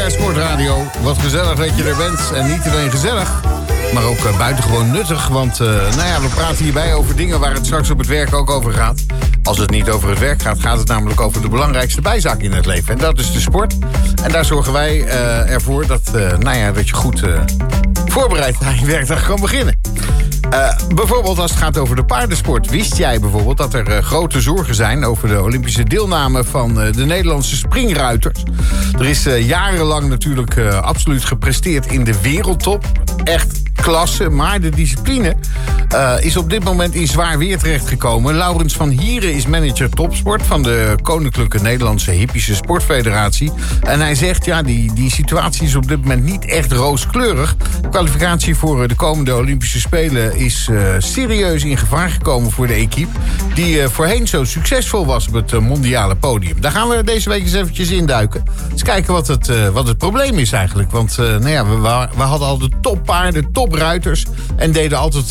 GPR Sportradio. Wat gezellig dat je er bent. En niet alleen gezellig, maar ook buitengewoon nuttig. Want we praten hierbij over dingen waar het straks op het werk ook over gaat. Als het niet over het werk gaat, gaat het namelijk over de belangrijkste bijzaak in het leven. En dat is de sport. En daar zorgen wij ervoor dat je goed voorbereid aan je werkdag kan beginnen. Bijvoorbeeld als het gaat over de paardensport. Wist jij bijvoorbeeld dat er grote zorgen zijn over de Olympische deelname van de Nederlandse springruiters? Er is jarenlang natuurlijk absoluut gepresteerd in de wereldtop. Echt klasse, maar de discipline is op dit moment in zwaar weer terechtgekomen. Laurens van Hieren is manager topsport van de Koninklijke Nederlandse Hippische Sportfederatie. En hij zegt, die situatie is op dit moment niet echt rooskleurig. De kwalificatie voor de komende Olympische Spelen is serieus in gevaar gekomen voor de equipe die voorheen zo succesvol was op het mondiale podium. Daar gaan we deze week eens eventjes induiken. Eens kijken wat het probleem is eigenlijk. Want we hadden al de toppaarden, topruiters en deden altijd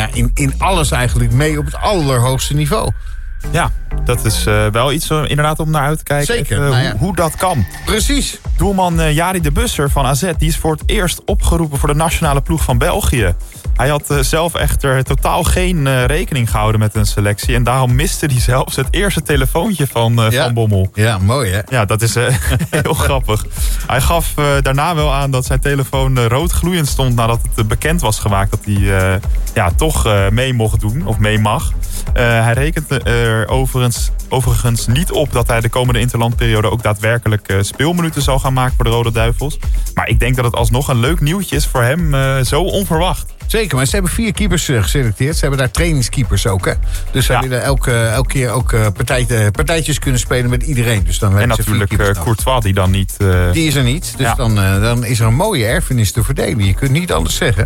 in alles eigenlijk mee op het allerhoogste niveau. Ja, dat is wel iets inderdaad om naar uit te kijken. Zeker. Hoe dat kan. Precies. Doelman Jari de Busser van AZ die is voor het eerst opgeroepen voor de nationale ploeg van België. Hij had zelf echter totaal geen rekening gehouden met een selectie. En daarom miste hij zelfs het eerste telefoontje van Bommel. Ja, mooi hè? Ja, dat is heel grappig. Hij gaf daarna wel aan dat zijn telefoon rood gloeiend stond nadat het bekend was gemaakt dat hij toch mee mocht doen, of mee mag. Hij rekent er overigens niet op dat hij de komende interlandperiode ook daadwerkelijk speelminuten zal gaan maken voor de Rode Duivels. Maar ik denk dat het alsnog een leuk nieuwtje is voor hem, zo onverwacht. Zeker, maar ze hebben 4 keepers geselecteerd. Ze hebben daar trainingskeepers ook, hè. Dus zij willen elke keer ook partijtjes kunnen spelen met iedereen. Dus dan en natuurlijk Courtois, die dan niet... Die is er niet, dus dan is er een mooie erfenis te verdelen. Je kunt niet anders zeggen.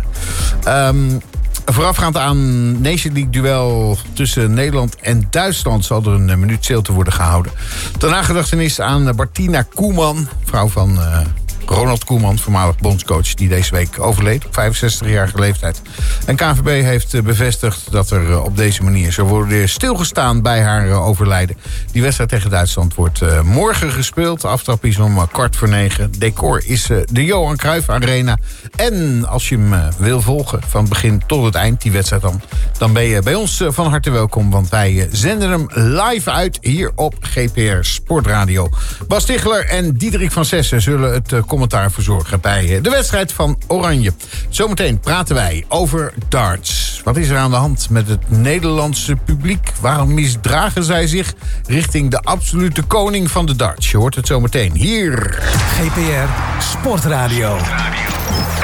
Voorafgaand aan Nation League duel tussen Nederland en Duitsland zal er een minuut stilte worden gehouden. Ter nagedachtenis aan Martina Koeman, vrouw van Ronald Koeman, voormalig bondscoach, die deze week overleed op 65-jarige leeftijd. En KNVB heeft bevestigd dat er op deze manier zou worden stilgestaan bij haar overlijden. Die wedstrijd tegen Duitsland wordt morgen gespeeld. De aftrap is om 8:15. Decor is de Johan Cruijff Arena. En als je hem wil volgen van het begin tot het eind, die wedstrijd dan ben je bij ons van harte welkom. Want wij zenden hem live uit hier op GPR Sportradio. Bas Tichler en Diederik van Sessen zullen het commentaar verzorgen bij de wedstrijd van Oranje. Zometeen praten wij over darts. Wat is er aan de hand met het Nederlandse publiek? Waarom misdragen zij zich richting de absolute koning van de darts? Je hoort het zometeen hier. GPR Sportradio.